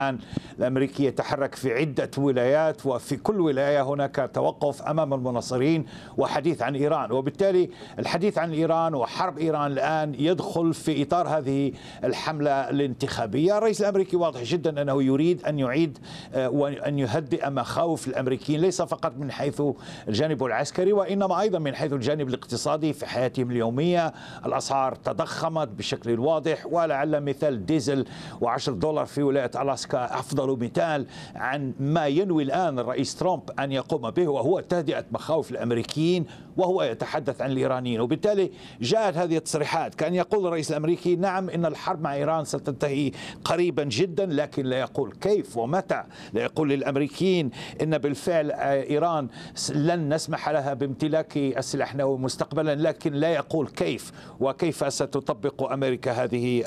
الأمريكي يتحرك في عدة ولايات، وفي كل ولاية هناك توقف أمام المناصرين وحديث عن إيران، وبالتالي الحديث عن إيران وحرب إيران الآن يدخل في إطار هذه الحملة الانتخابية. الرئيس الأمريكي واضح جدا أنه يريد أن يعيد وأن يهدئ مخاوف الأمريكيين، ليس فقط من حيث الجانب العسكري وإنما أيضا من حيث الجانب الاقتصادي في حياتهم اليومية. الأسعار تضخمت بشكل واضح، ولعل مثال ديزل و$10 في ولاية ألاسكا أفضل مثال عن ما ينوي الآن الرئيس ترامب أن يقوم به، وهو تهدئة مخاوف الأمريكيين وهو يتحدث عن الإيرانيين. وبالتالي جاءت هذه التصريحات كان يقول الرئيس الأمريكي نعم إن الحرب مع إيران ستنتهي قريبا جدا، لكن لا يقول كيف ومتى. لا يقول للأمريكيين إن بالفعل إيران لن نسمح لها بامتلاك السلاح النووي مستقبلا، لكن لا يقول كيف وكيف ستطبق أمريكا هذه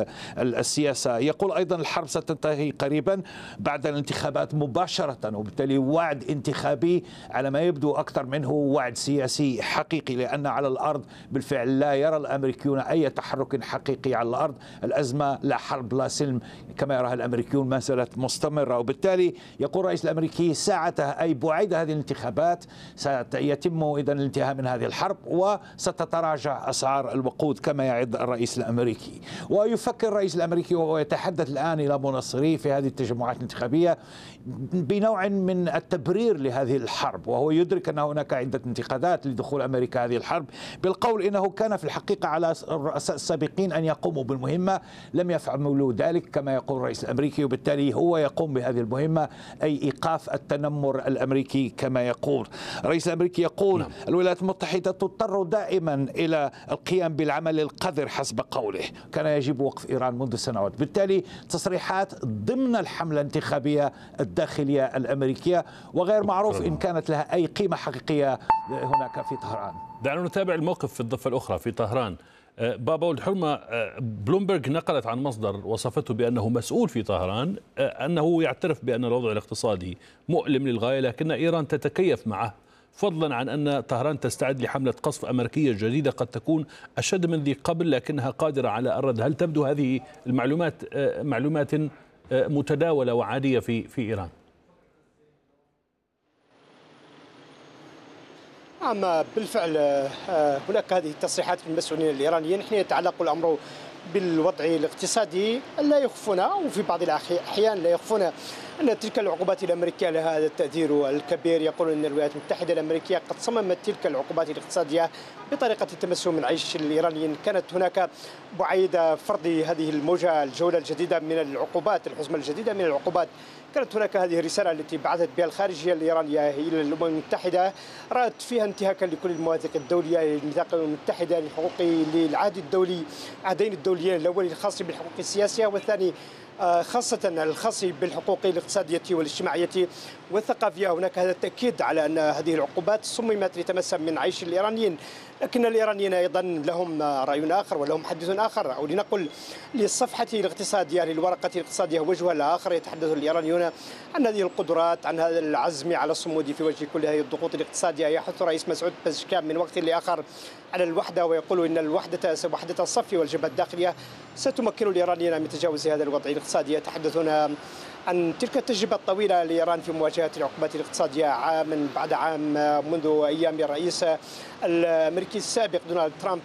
السياسة. يقول أيضا الحرب ستنتهي قريبا بعد الانتخابات مباشرة، وبالتالي وعد انتخابي على ما يبدو أكثر منه وعد سياسي حقيقي، لأن على الأرض بالفعل لا يرى الأمريكيون أي تحرك حقيقي على الأرض. الأزمة لا حرب لا سلم كما يراها الأمريكيون ما زالت مستمرة، وبالتالي يقول الرئيس الأمريكي ساعتها أي بعد هذه الانتخابات سيتم إذن الانتهاء من هذه الحرب وستتراجع أسعار الوقود كما يعد الرئيس الأمريكي. ويفكر الرئيس الأمريكي وهو يتحدث الآن إلى مناصريه في هذه التجمعات الانتخابية بنوع من التبرير لهذه الحرب، وهو يدرك أن هناك عدة انتقادات لدخول أمريكا هذه الحرب، بالقول إنه كان في الحقيقة على الرؤساء السابقين أن يقوموا بالمهمة، لم يفعلوا ذلك كما يقول الرئيس الأمريكي، وبالتالي هو يقوم بهذه المهمة أي إيقاف التنمر الأمريكي كما يقول. الرئيس الأمريكي يقول الولايات المتحدة تضطر دائما إلى القيام بالعمل القذر حسب قوله، كان يجب وقف إيران منذ سنوات. بالتالي تصريحات ضمن الحملة الانتخابية الداخلية الأمريكية، وغير معروف إن كانت لها أي قيمة حقيقية هناك في طهران. دعنا نتابع الموقف في الضفة الأخرى في طهران. بابا ولد حرمة، بلومبرج نقلت عن مصدر وصفته بأنه مسؤول في طهران أنه يعترف بأن الوضع الاقتصادي مؤلم للغاية، لكن إيران تتكيف معه، فضلا عن أن طهران تستعد لحملة قصف أمريكية جديدة قد تكون أشد من ذي قبل لكنها قادرة على الرد. هل تبدو هذه المعلومات معلومات متداولة وعادية في إيران؟ نعم بالفعل هناك هذه التصريحات من المسؤولين الإيرانيين حين يتعلق الأمر بالوضع الاقتصادي. لا يخفون وفي بعض الأحيان لا يخفون أن تلك العقوبات الأمريكية لها هذا التأثير الكبير. يقول أن الولايات المتحدة الأمريكية قد صممت تلك العقوبات الاقتصادية بطريقة التمسهم من عيش الإيرانيين. كانت هناك بعيد فرض هذه الجولة الجديدة من العقوبات، الحزمة الجديدة من العقوبات، كانت هناك هذه الرسالة التي بعثت بها الخارجية الإيرانية إلى الأمم المتحدة، رأت فيها انتهاكا لكل المواثيق الدولية، لميثاق الأمم المتحدة، للعهد الدولي، عهدين الدوليين، الأول الخاص بالحقوق السياسية والثاني خاصة الخاص بالحقوق الاقتصادية والاجتماعية والثقافية. هناك هذا التأكيد على أن هذه العقوبات صممت لتمس من عيش الإيرانيين، لكن الإيرانيين أيضا لهم رأي آخر ولهم حديث آخر، أو لنقل للصفحة الاقتصادية، للورقة الاقتصادية وجهها الآخر. يتحدث الإيرانيون عن هذه القدرات، عن هذا العزم على الصمود في وجه كل هذه الضغوط الاقتصادية. يحث الرئيس مسعود بزشكان من وقت لآخر على الوحدة، ويقول إن وحدة الصف والجبهة الداخلية ستمكن الإيرانيين من تجاوز هذا الوضع الاقتصادي. يتحدثون عن تلك التجربة الطويلة لإيران في مواجهة العقوبات الاقتصادية عام بعد عام منذ أيام الرئيس الأمريكي السابق دونالد ترامب،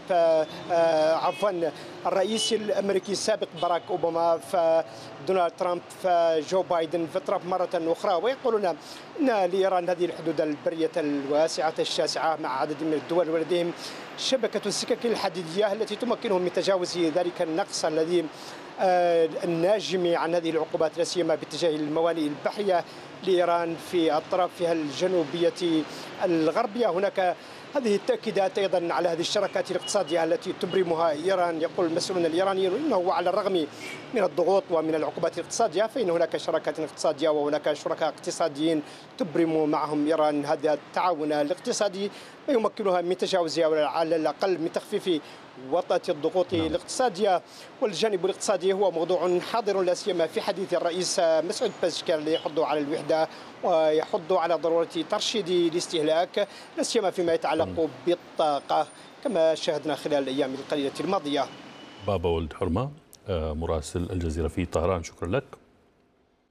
الرئيس الأمريكي السابق باراك أوباما، فدونالد ترامب، فجو بايدن، فترامب مرة أخرى. ويقولون أن لإيران هذه الحدود البرية الواسعة الشاسعة مع عدد من الدول، ولديهم شبكة السكك الحديدية التي تمكنهم من تجاوز ذلك النقص الذي الناجم عن هذه العقوبات، لا سيما باتجاه الموانئ البحرية لإيران في أطرافها الجنوبية الغربية. هناك هذه التأكيدات أيضا على هذه الشراكات الاقتصادية التي تبرمها إيران. يقول المسؤولون الإيرانيون إنه على الرغم من الضغوط ومن العقوبات الاقتصادية فإن هناك شراكات اقتصادية وهناك شركاء اقتصاديين تبرم معهم إيران هذا التعاون الاقتصادي ويمكنها من تجاوزها وعلى الأقل من تخفيف وطأة الضغوط الاقتصادية. والجانب الاقتصادي هو موضوع حاضر لا سيما في حديث الرئيس مسعود بزشكان اللي يحض على الوحدة ويحض على ضرورة ترشيد الاستهلاك لا سيما فيما يتعلق بالطاقة كما شاهدنا خلال الأيام القليلة الماضية. بابا ولد حرمة، مراسل الجزيرة في طهران، شكرا لك.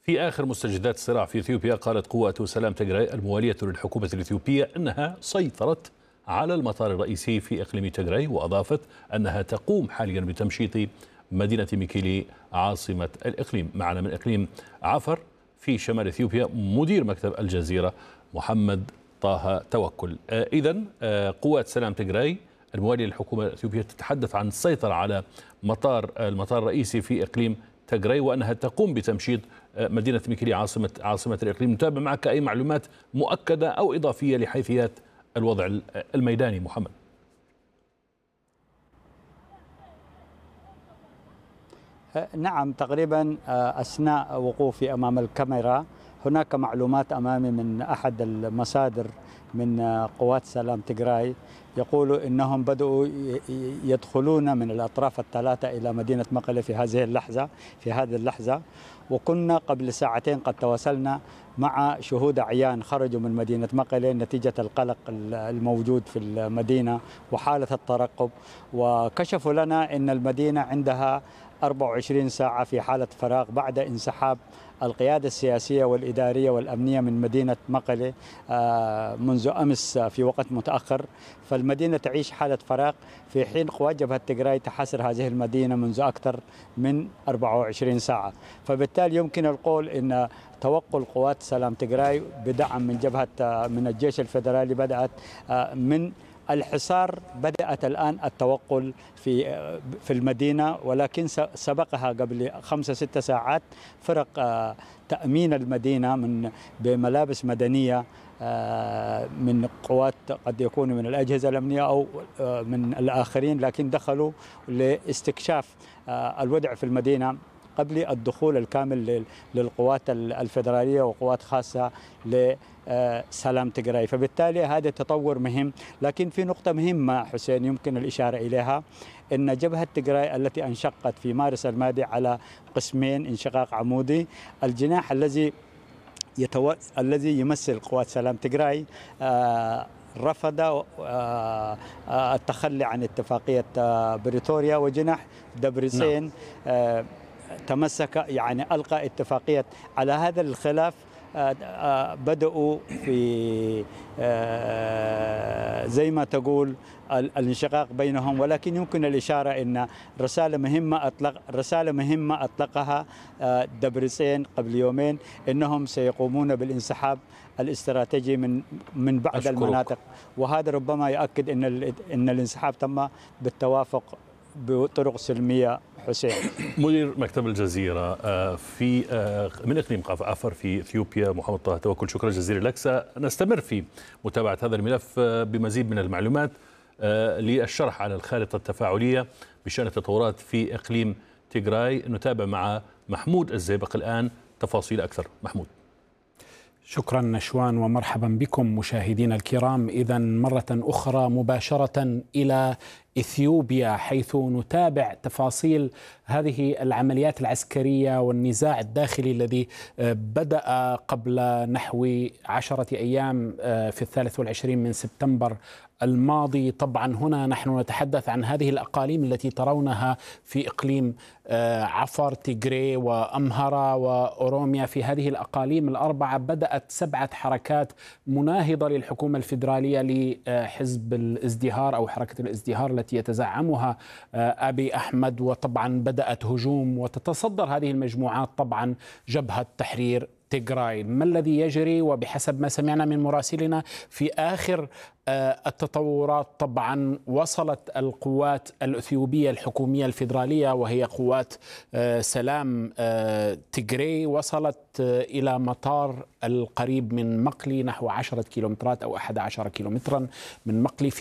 في آخر مستجدات الصراع في إثيوبيا، قالت قوات سلام تجراي الموالية للحكومة الإثيوبية أنها سيطرت على المطار الرئيسي في إقليم تجراي، وأضافت أنها تقوم حاليا بتمشيط مدينة ميكيلي عاصمة الإقليم. معنا من إقليم عفر في شمال إثيوبيا مدير مكتب الجزيرة محمد طه توكل. إذن قوات سلام تجراي الموالية للحكومة الإثيوبية تتحدث عن السيطرة على المطار الرئيسي في إقليم تجراي، وأنها تقوم بتمشيط مدينة ميكيلي عاصمة الإقليم. نتابع معك أي معلومات مؤكدة أو إضافية لحيثيات الوضع الميداني محمد. نعم، تقريبا أثناء وقوفي أمام الكاميرا هناك معلومات أمامي من أحد المصادر من قوات سلام تجراي يقولوا إنهم بدأوا يدخلون من الأطراف الثلاثة إلى مدينة مقلة في هذه اللحظة. وكنا قبل ساعتين قد تواصلنا مع شهود عيان خرجوا من مدينة مقلة نتيجة القلق الموجود في المدينة وحالة الترقب، وكشفوا لنا أن المدينة عندها 24 ساعة في حالة فراغ بعد انسحاب القيادة السياسية والإدارية والأمنية من مدينة مقلة منذ أمس في وقت متأخر. فالمدينة تعيش حالة فراغ في حين قوات جبهة تجراي تحاصر هذه المدينة منذ أكثر من 24 ساعة. فبالتالي يمكن القول أن توقل قوات سلام تجراي بدعم من الجيش الفيدرالي بدأت من الحصار، بدأت الآن التوقل في المدينة، ولكن سبقها قبل 5-6 ساعات فرق تأمين المدينة بملابس مدنية من قوات قد يكون من الأجهزة الأمنية أو من الآخرين، لكن دخلوا لاستكشاف الوضع في المدينة قبل الدخول الكامل للقوات الفيدرالية وقوات خاصة لسلام تجراي. فبالتالي هذا تطور مهم. لكن في نقطة مهمة حسين يمكن الإشارة إليها، أن جبهة تجراي التي انشقت في مارس الماضي على قسمين انشقاق عمودي، الجناح الذي يمثل قوات سلام تجراي رفض التخلي عن اتفاقية بريتوريا، وجناح دبريسين تمسك ألقى اتفاقية. على هذا الخلاف بدأوا في زي ما تقول الانشقاق بينهم. ولكن يمكن الإشارة أن رسالة مهمة أطلقها دبريسين قبل يومين، أنهم سيقومون بالانسحاب الاستراتيجي من بعض المناطق، وهذا ربما يؤكد أن الانسحاب تم بالتوافق بطرق سلمية. حسين مدير مكتب الجزيرة من إقليم عفر في إثيوبيا محمد طه توكل، شكرا جزيلا لك. سنستمر في متابعة هذا الملف بمزيد من المعلومات للشرح على الخارطة التفاعلية بشأن التطورات في إقليم تجراي. نتابع مع محمود الزيبق الآن تفاصيل أكثر. محمود. شكرا نشوان ومرحبا بكم مشاهدينا الكرام. إذا مرة أخرى مباشرة إلى إثيوبيا، حيث نتابع تفاصيل هذه العمليات العسكرية والنزاع الداخلي الذي بدأ قبل نحو 10 أيام في 23 من سبتمبر الماضي. طبعا هنا نحن نتحدث عن هذه الأقاليم التي ترونها في إقليم عفر، تيغري وأمهرة وأوروميا. في هذه الأقاليم الأربعة بدأت 7 حركات مناهضة للحكومة الفيدرالية لحزب الازدهار أو حركة الازدهار التي يتزعمها أبي أحمد، وطبعا بدأت هجوم وتتصدر هذه المجموعات طبعا جبهة تحرير تيغراي. ما الذي يجري؟ وبحسب ما سمعنا من مراسلنا في آخر التطورات طبعا وصلت القوات الأثيوبية الحكومية الفيدرالية وهي قوات سلام تيغراي وصلت إلى مطار القريب من مقلي نحو 10 كيلومترات أو 11 كيلومترا من مقلي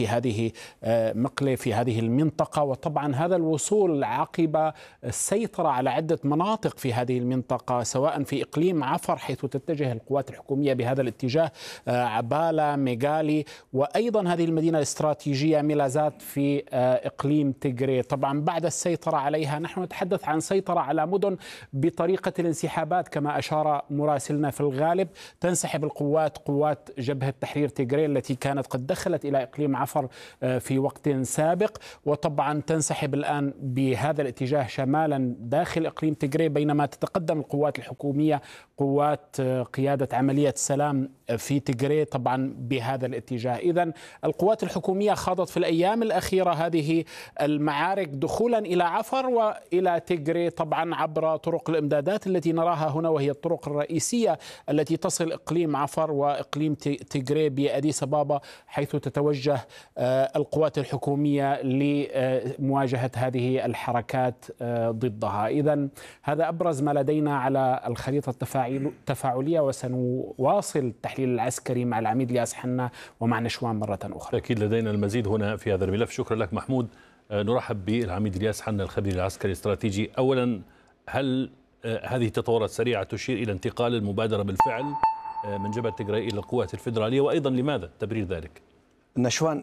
في هذه المنطقة. وطبعا هذا الوصول عقب السيطرة على عدة مناطق في هذه المنطقة، سواء في إقليم عفر حيث تتجه القوات الحكومية بهذا الاتجاه، عبالة، ميغالي، وأيضا وأيضا هذه المدينة الاستراتيجية ميلازات في إقليم تيغري. طبعا بعد السيطرة عليها نحن نتحدث عن سيطرة على مدن بطريقة الانسحابات كما أشار مراسلنا. في الغالب تنسحب قوات جبهة تحرير تيغري التي كانت قد دخلت إلى إقليم عفر في وقت سابق، وطبعا تنسحب الآن بهذا الاتجاه شمالا داخل إقليم تيغري، بينما تتقدم القوات الحكومية قوات قيادة عملية سلام في تيغري طبعا بهذا الاتجاه. إذن القوات الحكومية خاضت في الأيام الأخيرة هذه المعارك دخولا إلى عفر وإلى تيغري طبعا عبر طرق الإمدادات التي نراها هنا، وهي الطرق الرئيسية التي تصل إقليم عفر وإقليم تيغري بأديس أبابا، حيث تتوجه القوات الحكومية لمواجهة هذه الحركات ضدها. إذن هذا أبرز ما لدينا على الخريطة التفاعلية، وسنواصل التحليل العسكري مع العميد الياس حنا ومع نشوان مرة أخرى. أكيد لدينا المزيد هنا في هذا الملف. شكرا لك محمود. نرحب بالعميد الياس حنا الخبير العسكري الاستراتيجي. أولا، هل هذه التطورات السريعة تشير إلى انتقال المبادرة بالفعل من جبهة تيغري إلى القوات الفيدرالية، وأيضا لماذا تبرير ذلك؟ نشوان،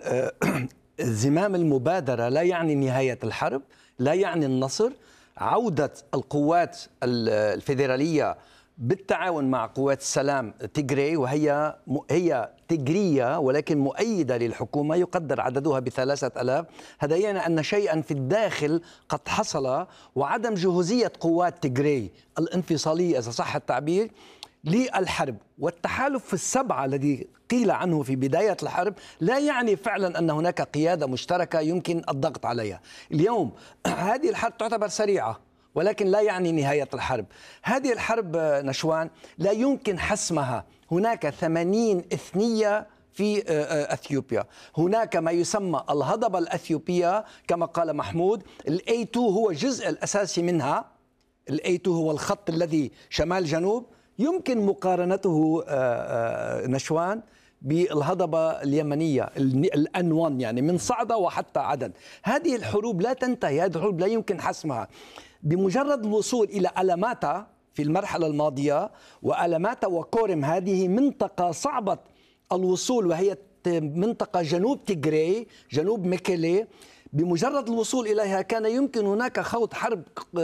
زمام المبادرة لا يعني نهاية الحرب، لا يعني النصر. عودة القوات الفيدرالية بالتعاون مع قوات السلام تيغري، وهي تيغرية ولكن مؤيدة للحكومة، يقدر عددها ب3000. هذا يعني أن شيئا في الداخل قد حصل، وعدم جهوزية قوات تيغري الانفصالية إذا صح التعبير للحرب والتحالف في السبعة الذي قيل عنه في بداية الحرب لا يعني فعلا أن هناك قيادة مشتركة يمكن الضغط عليها. اليوم هذه الحرب تعتبر سريعة، ولكن لا يعني نهاية الحرب. هذه الحرب نشوان لا يمكن حسمها. هناك 80 إثنية في أثيوبيا، هناك ما يسمى الهضبة الأثيوبية كما قال محمود. الA2 هو الجزء الأساسي منها. الA2 هو الخط الذي شمال جنوب، يمكن مقارنته نشوان بالهضبة اليمنية الأن1، يعني من صعدة وحتى عدن. هذه الحروب لا تنتهي، هذه الحروب لا يمكن حسمها. بمجرد الوصول إلى ألماتا في المرحلة الماضية، وألماتا وكورم هذه منطقة صعبة الوصول، وهي منطقة جنوب تيغري، جنوب ميكيلي. بمجرد الوصول إليها كان يمكن هناك خوض حرب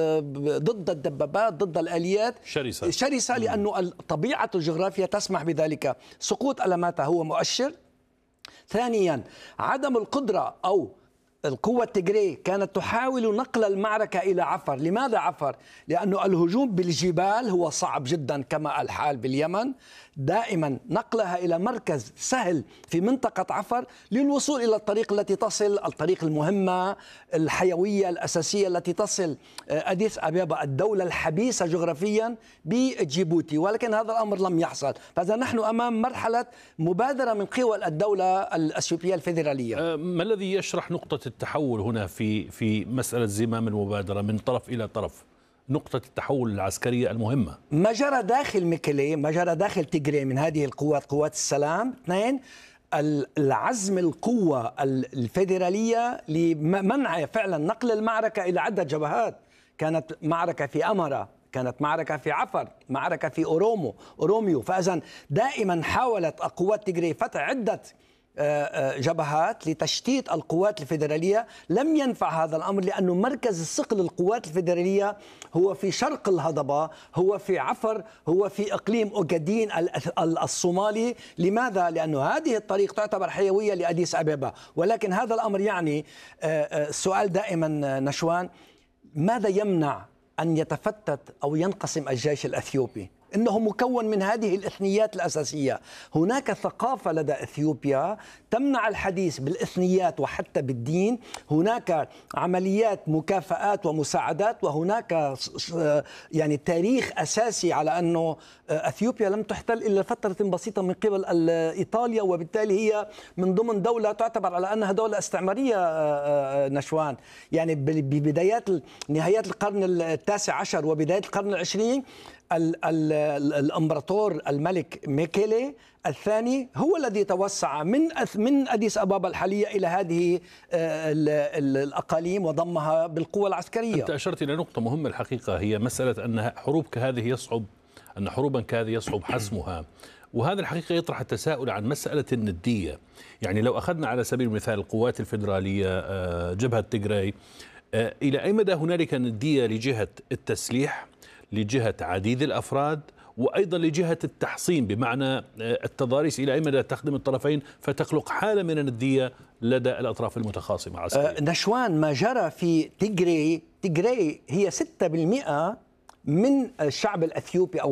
ضد الدبابات، ضد الآليات شرسة لأن طبيعة الجغرافيا تسمح بذلك. سقوط ألماتا هو مؤشر. ثانيا، عدم القدرة أو القوة التيغري كانت تحاول نقل المعركة إلى عفر. لماذا عفر؟ لأن الهجوم بالجبال هو صعب جدا كما الحال باليمن. دائما نقلها إلى مركز سهل في منطقة عفر للوصول إلى الطريق التي تصل، الطريق المهمة الحيوية الأساسية التي تصل أديس أبابا، الدولة الحبيسة جغرافيا بجيبوتي. ولكن هذا الأمر لم يحصل. فإذا نحن أمام مرحلة مبادرة من قوى الدولة الأثيوبية الفيدرالية. ما الذي يشرح نقطة التحول هنا في مسألة زمام المبادرة من طرف إلى طرف؟ نقطة التحول العسكرية المهمة ما جرى داخل ميكيلي، ما جرى داخل تيغري من هذه القوات، قوات السلام. اثنين، العزم القوة الفيدرالية لمنع فعلا نقل المعركة إلى عدة جبهات. كانت معركة في أمرا، كانت معركة في عفر، معركة في أوروميو. فإذا دائما حاولت القوات تيغري فتح عدة جبهات لتشتيت القوات الفيدرالية. لم ينفع هذا الأمر لأنه مركز الثقل القوات الفيدرالية هو في شرق الهضبة، هو في عفر، هو في إقليم أوغادين الصومالي. لماذا؟ لأنه هذه الطريق تعتبر حيوية لأديس أبابا. ولكن هذا الأمر يعني السؤال دائما نشوان، ماذا يمنع أن يتفتت أو ينقسم الجيش الأثيوبي؟ إنه مكون من هذه الإثنيات الأساسية. هناك ثقافة لدى أثيوبيا تمنع الحديث بالإثنيات وحتى بالدين. هناك عمليات مكافآت ومساعدات، وهناك يعني تاريخ أساسي على أنه أثيوبيا لم تحتل إلا فترة بسيطة من قبل إيطاليا، وبالتالي هي من ضمن دولة تعتبر على أنها دولة استعمارية نشوان. يعني ببدايات نهايات القرن التاسع عشر وبداية القرن العشرين الامبراطور الملك ميكيلي الثاني هو الذي توسع من أديس أبابا الحالية إلى هذه الأقاليم وضمها بالقوة العسكرية. أنت أشرت إلى نقطة مهمة الحقيقة، هي مسألة أن حروبا كهذه يصعب حسمها. وهذا الحقيقة يطرح التساؤل عن مسألة الندية. يعني لو أخذنا على سبيل المثال القوات الفيدرالية جبهة تيغراي، إلى أي مدى هنالك ندية لجهة التسليح، لجهة عديد الأفراد، وأيضا لجهة التحصين، بمعنى التضاريس إلى أي مدى تخدم الطرفين فتخلق حالة من الندية لدى الأطراف المتخاصمة عسكريا؟ نشوان، ما جرى في تيغراي هي 6% من الشعب الأثيوبي أو